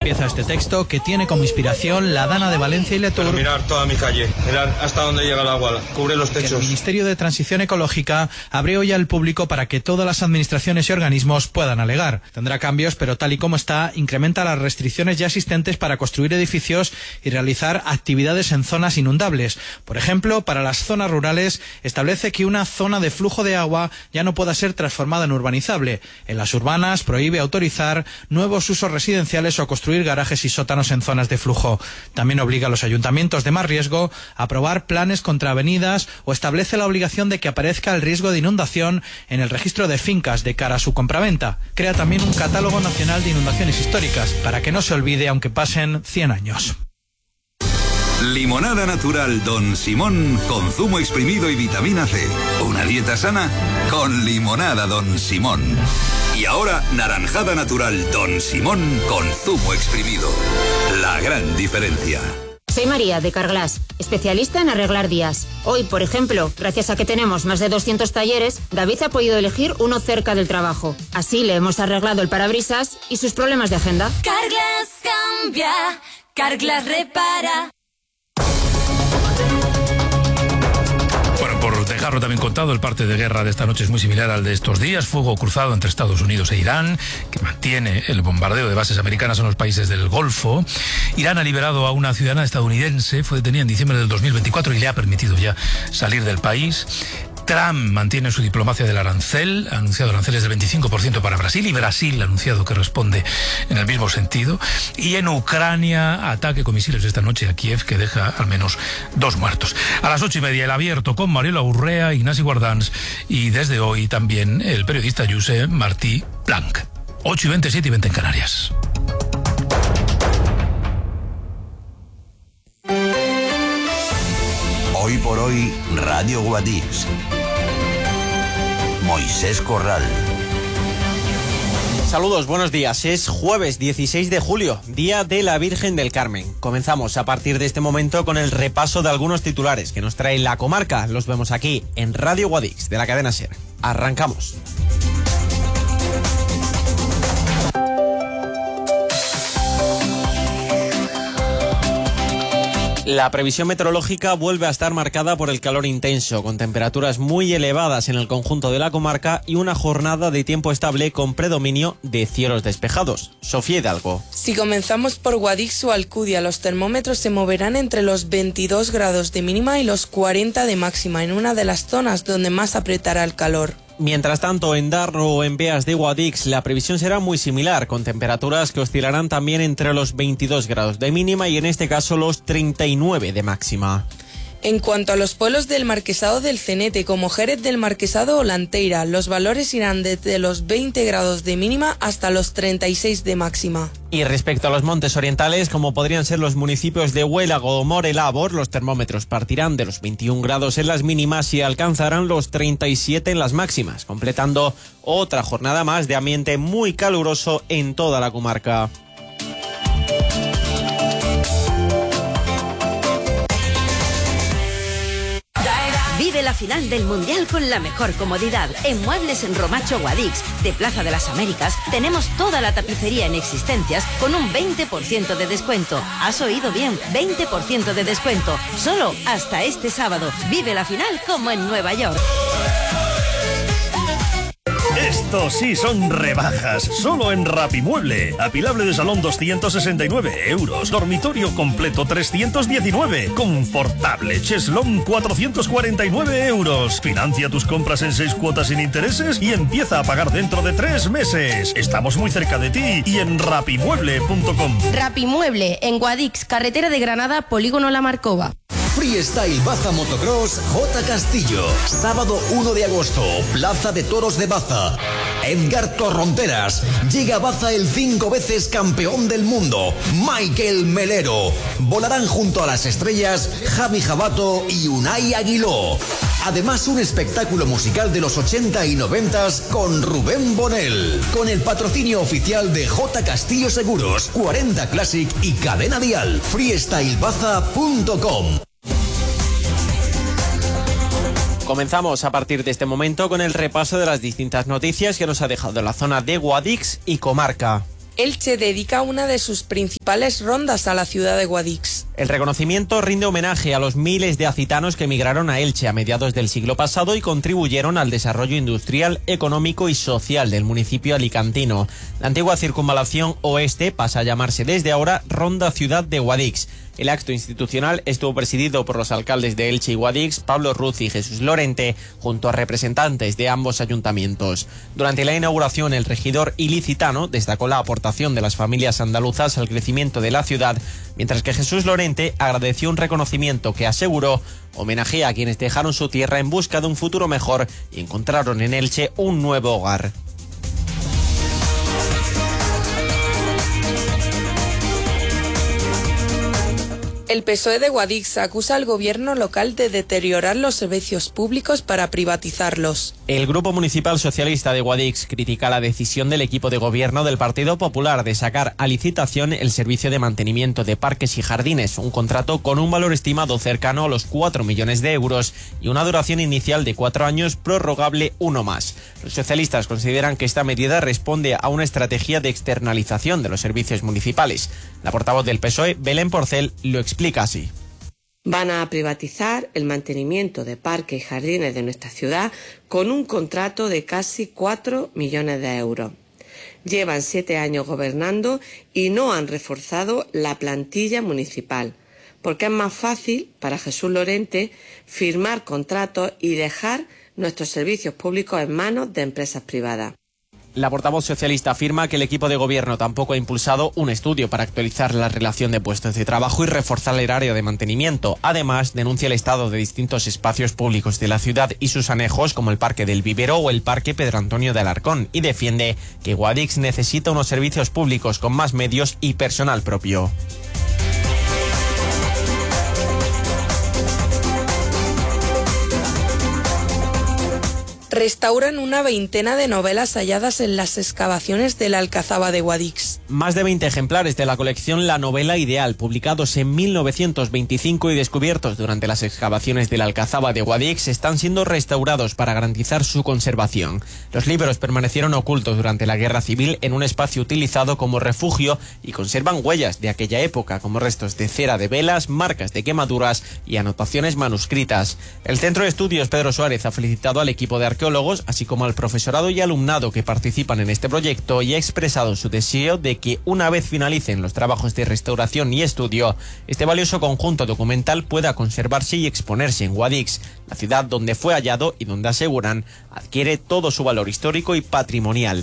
empieza este texto, que tiene como inspiración la Dana de Valencia y Letour. Mirar toda mi calle, mirar hasta dónde llega el agua, cubre los techos. El Ministerio de Transición Ecológica abre hoy al público para que todas las administraciones y organismos puedan alegar. Tendrá cambios, pero tal y como está, incrementa las restricciones ya existentes para construir edificios y realizar actividades en zonas inundables. Por ejemplo, para las zonas rurales establece que una zona de flujo de agua ya no pueda ser transformada en urbanizable. En las urbanas prohíbe autorizar nuevos usos residenciales o construir garajes y sótanos en zonas de flujo. También obliga a los ayuntamientos de más riesgo a aprobar planes contra avenidas o establece la obligación de que aparezca el riesgo de inundación en el registro de fincas de cara a su compraventa. Crea también un catálogo nacional de inundaciones históricas para que no se olvide aunque pasen 100 años. Limonada natural Don Simón con zumo exprimido y vitamina C. Una dieta sana con limonada Don Simón. Y ahora naranjada natural Don Simón con zumo exprimido. La gran diferencia. Soy María de Carglass, especialista en arreglar días. Hoy, por ejemplo, gracias a que tenemos más de 200 talleres, David ha podido elegir uno cerca del trabajo. Así le hemos arreglado el parabrisas y sus problemas de agenda. Carglass cambia, Carglass repara. Bueno, por dejarlo también contado, el parte de guerra de esta noche es muy similar al de estos días. Fuego cruzado entre Estados Unidos e Irán, que mantiene el bombardeo de bases americanas en los países del Golfo. Irán ha liberado a una ciudadana estadounidense, fue detenida en diciembre del 2024 y le ha permitido ya salir del país. Trump mantiene su diplomacia del arancel, ha anunciado aranceles del 25% para Brasil y Brasil ha anunciado que responde en el mismo sentido. Y en Ucrania, ataque con misiles esta noche a Kiev que deja al menos 2 muertos. A las 8:30 el abierto con Mariela Urrea, Ignasi Guardans y desde hoy también el periodista Josep Martí Blanc. 8:20, 7:20 en Canarias. Hoy por hoy, Radio Guadix. Moisés Corral. Saludos, buenos días. Es jueves 16 de julio, Día de la Virgen del Carmen. Comenzamos a partir de este momento con el repaso de algunos titulares que nos trae la comarca. Los vemos aquí en Radio Guadix de la cadena SER. Arrancamos. La previsión meteorológica vuelve a estar marcada por el calor intenso, con temperaturas muy elevadas en el conjunto de la comarca y una jornada de tiempo estable con predominio de cielos despejados. Sofía Hidalgo. Si comenzamos por Guadix o Alcudia, los termómetros se moverán entre los 22 grados de mínima y los 40 de máxima, en una de las zonas donde más apretará el calor. Mientras tanto, en Darro o en Beas de Guadix la previsión será muy similar, con temperaturas que oscilarán también entre los 22 grados de mínima y en este caso los 39 de máxima. En cuanto a los pueblos del Marquesado del Cenete, como Jerez del Marquesado o Lanteira, los valores irán desde los 20 grados de mínima hasta los 36 de máxima. Y respecto a los montes orientales, como podrían ser los municipios de Huélago o Morelabor, los termómetros partirán de los 21 grados en las mínimas y alcanzarán los 37 en las máximas, completando otra jornada más de ambiente muy caluroso en toda la comarca. Vive la final del Mundial con la mejor comodidad. En Muebles en Romacho Guadix, de Plaza de las Américas, tenemos toda la tapicería en existencias con un 20% de descuento. ¿Has oído bien? 20% de descuento. Solo hasta este sábado. Vive la final como en Nueva York. Estos sí son rebajas, solo en Rapimueble. Apilable de salón 269 euros, dormitorio completo 319, confortable cheslón 449 euros. Financia tus compras en 6 cuotas sin intereses y empieza a pagar dentro de 3 meses. Estamos muy cerca de ti y en rapimueble.com. Rapimueble, en Guadix, carretera de Granada, polígono La Marcova. Freestyle Baza Motocross J. Castillo. Sábado 1 de agosto, Plaza de Toros de Baza. Edgar Torronteras. Llega a Baza el 5 veces campeón del mundo, Michael Melero. Volarán junto a las estrellas Javi Jabato y Unai Aguiló. Además, un espectáculo musical de los 80 y 90 con Rubén Bonel. Con el patrocinio oficial de J. Castillo Seguros, 40 Classic y Cadena Dial. freestylebaza.com. Comenzamos a partir de este momento con el repaso de las distintas noticias que nos ha dejado la zona de Guadix y comarca. Elche dedica una de sus principales rondas a la ciudad de Guadix. El reconocimiento rinde homenaje a los miles de acitanos que emigraron a Elche a mediados del siglo pasado y contribuyeron al desarrollo industrial, económico y social del municipio alicantino. La antigua circunvalación oeste pasa a llamarse desde ahora Ronda Ciudad de Guadix. El acto institucional estuvo presidido por los alcaldes de Elche y Guadix, Pablo Ruz y Jesús Lorente, junto a representantes de ambos ayuntamientos. Durante la inauguración, el regidor ilicitano destacó la aportación de las familias andaluzas al crecimiento de la ciudad, mientras que Jesús Lorente agradeció un reconocimiento que aseguró homenajea a quienes dejaron su tierra en busca de un futuro mejor y encontraron en Elche un nuevo hogar. El PSOE de Guadix acusa al gobierno local de deteriorar los servicios públicos para privatizarlos. El Grupo Municipal Socialista de Guadix critica la decisión del equipo de gobierno del Partido Popular de sacar a licitación el servicio de mantenimiento de parques y jardines, un contrato con un valor estimado cercano a los 4 millones de euros y una duración inicial de 4 años, prorrogable 1 más. Los socialistas consideran que esta medida responde a una estrategia de externalización de los servicios municipales. La portavoz del PSOE, Belén Porcel, lo explica así. Van a privatizar el mantenimiento de parques y jardines de nuestra ciudad con un contrato de casi 4 millones de euros. Llevan 7 años gobernando y no han reforzado la plantilla municipal, porque es más fácil para Jesús Lorente firmar contratos y dejar nuestros servicios públicos en manos de empresas privadas. La portavoz socialista afirma que el equipo de gobierno tampoco ha impulsado un estudio para actualizar la relación de puestos de trabajo y reforzar el área de mantenimiento. Además, denuncia el estado de distintos espacios públicos de la ciudad y sus anejos, como el Parque del Vivero o el Parque Pedro Antonio de Alarcón, y defiende que Guadix necesita unos servicios públicos con más medios y personal propio. Restauran una veintena de novelas halladas en las excavaciones de la Alcazaba de Guadix. Más de 20 ejemplares de la colección La Novela Ideal, publicados en 1925 y descubiertos durante las excavaciones de la Alcazaba de Guadix, están siendo restaurados para garantizar su conservación. Los libros permanecieron ocultos durante la Guerra Civil en un espacio utilizado como refugio y conservan huellas de aquella época, como restos de cera de velas, marcas de quemaduras y anotaciones manuscritas. El Centro de Estudios Pedro Suárez ha felicitado al equipo de arqueólogos, así como al profesorado y alumnado que participan en este proyecto, y ha expresado su deseo de que una vez finalicen los trabajos de restauración y estudio, este valioso conjunto documental pueda conservarse y exponerse en Guadix, la ciudad donde fue hallado y donde, aseguran, adquiere todo su valor histórico y patrimonial.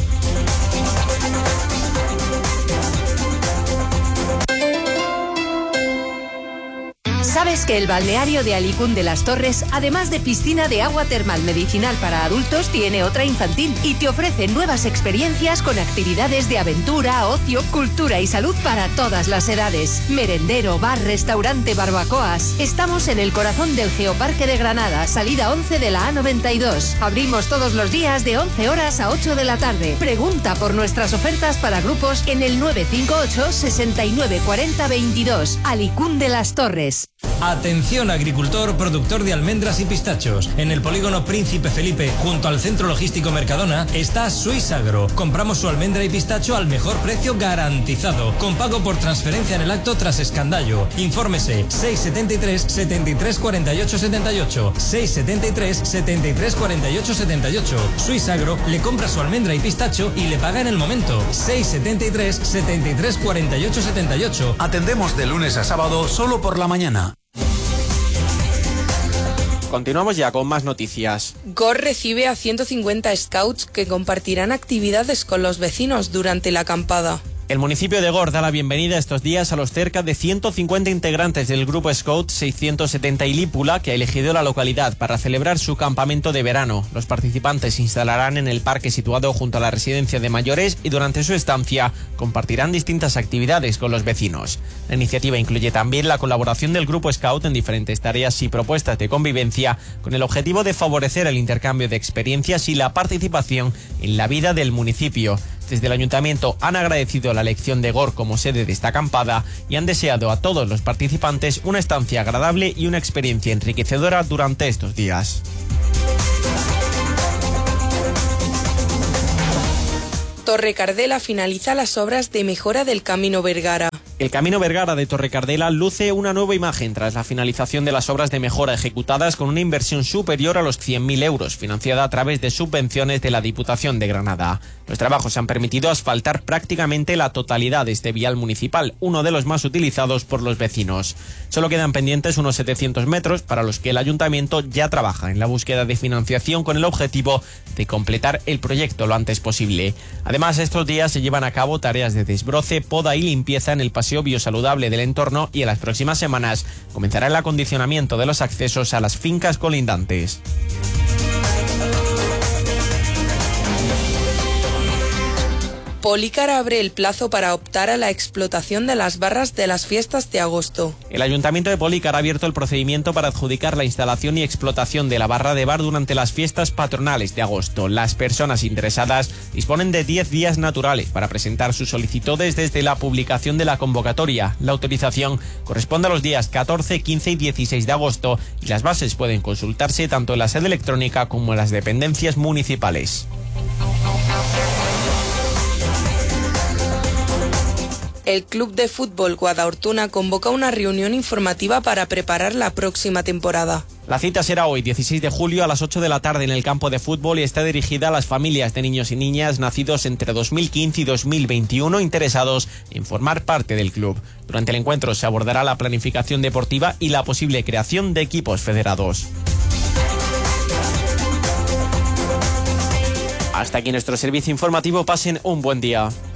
¿Sabes que el balneario de Alicún de las Torres, además de piscina de agua termal medicinal para adultos, tiene otra infantil y te ofrece nuevas experiencias con actividades de aventura, ocio, cultura y salud para todas las edades? Merendero, bar, restaurante, barbacoas. Estamos en el corazón del Geoparque de Granada, salida 11 de la A92. Abrimos todos los días de 11 horas a 8 de la tarde. Pregunta por nuestras ofertas para grupos en el 958 69 40 22. Alicún de las Torres. Atención agricultor, productor de almendras y pistachos. En el polígono Príncipe Felipe, junto al Centro Logístico Mercadona, está Swiss Agro. Compramos su almendra y pistacho al mejor precio garantizado, con pago por transferencia en el acto tras escandallo. Infórmese 673 73 48 78, 673 73 48 78. Swiss Agro le compra su almendra y pistacho y le paga en el momento. 673 73 48 78. Atendemos de lunes a sábado solo por la mañana. Continuamos ya con más noticias. GOR recibe a 150 scouts que compartirán actividades con los vecinos durante la acampada. El municipio de GOR da la bienvenida estos días a los cerca de 150 integrantes del Grupo Scout 670 Ilípula, que ha elegido la localidad para celebrar su campamento de verano. Los participantes se instalarán en el parque situado junto a la residencia de mayores y durante su estancia compartirán distintas actividades con los vecinos. La iniciativa incluye también la colaboración del Grupo Scout en diferentes tareas y propuestas de convivencia, con el objetivo de favorecer el intercambio de experiencias y la participación en la vida del municipio. Desde el ayuntamiento han agradecido la elección de GOR como sede de esta acampada y han deseado a todos los participantes una estancia agradable y una experiencia enriquecedora durante estos días. Torrecardela finaliza las obras de mejora del Camino Vergara. El Camino Vergara de Torrecardela luce una nueva imagen tras la finalización de las obras de mejora ejecutadas con una inversión superior a los 100.000 euros, financiada a través de subvenciones de la Diputación de Granada. Los trabajos han permitido asfaltar prácticamente la totalidad de este vial municipal, uno de los más utilizados por los vecinos. Solo quedan pendientes unos 700 metros para los que el ayuntamiento ya trabaja en la búsqueda de financiación con el objetivo de completar el proyecto lo antes posible. Además, estos días se llevan a cabo tareas de desbroce, poda y limpieza en el paseo biosaludable del entorno y en las próximas semanas comenzará el acondicionamiento de los accesos a las fincas colindantes. Polícar abre el plazo para optar a la explotación de las barras de las fiestas de agosto. El Ayuntamiento de Polícar ha abierto el procedimiento para adjudicar la instalación y explotación de la barra de bar durante las fiestas patronales de agosto. Las personas interesadas disponen de 10 días naturales para presentar sus solicitudes desde la publicación de la convocatoria. La autorización corresponde a los días 14, 15 y 16 de agosto y las bases pueden consultarse tanto en la sede electrónica como en las dependencias municipales. El Club de Fútbol Guadaortuna convoca una reunión informativa para preparar la próxima temporada. La cita será hoy, 16 de julio, a las 8 de la tarde en el campo de fútbol y está dirigida a las familias de niños y niñas nacidos entre 2015 y 2021 interesados en formar parte del club. Durante el encuentro se abordará la planificación deportiva y la posible creación de equipos federados. Hasta aquí nuestro servicio informativo. Pasen un buen día.